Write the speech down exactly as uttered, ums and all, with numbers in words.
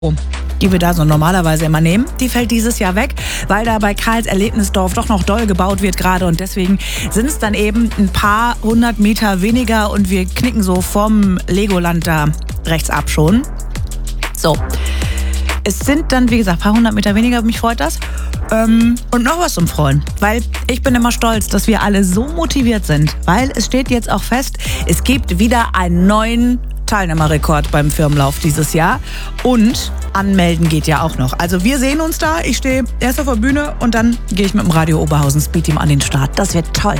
die wir da so normalerweise immer nehmen, die fällt dieses Jahr weg, weil da bei Karls Erlebnisdorf doch noch doll gebaut wird gerade und deswegen sind es dann eben ein paar hundert Meter weniger und wir knicken so vom Legoland da rechts ab schon. So, es sind dann, wie gesagt, ein paar hundert Meter weniger, mich freut das. Ähm, und noch was zum Freuen, weil ich bin immer stolz, dass wir alle so motiviert sind, weil es steht jetzt auch fest, es gibt wieder einen neuen Teilnehmerrekord beim Firmenlauf dieses Jahr und anmelden geht ja auch noch. Also wir sehen uns da, ich stehe erst auf der Bühne und dann gehe ich mit dem Radio Oberhausen Speed Team an den Start. Das wird toll.